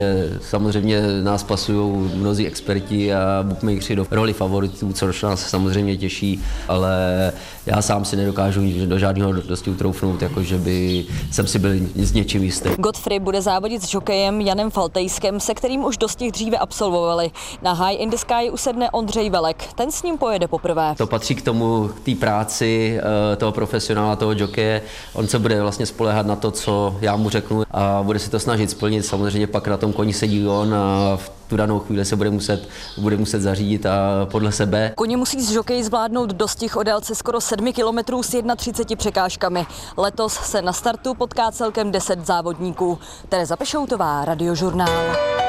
Samozřejmě nás pasují mnozí experti a bookmakeri do roli favoritů, což nás samozřejmě těší, ale já sám si nedokážu do žádného dosti utroufnout, jako že by jsem si byl s něčím jistý. Godfrey bude závodit s žokejem Janem Faltejskem, se kterým už dosti dříve absolvovali. Na High in the Sky usedne Ondřej Velek, ten s ním pojede poprvé. To patří k tomu, k té práci toho profesionála, toho jokeje. On se bude vlastně spoléhat na to, co já mu řeknu a bude si to snažit splnit. Samozřejmě pak na tom koni sedí on a v tu danou chvíli se bude muset zařídit a podle sebe. Koně musí z žokeji zvládnout dostih o délce skoro 7 kilometrů s 31 překážkami. Letos se na startu potká celkem 10 závodníků. Tereza Pešoutová, Radiožurnál.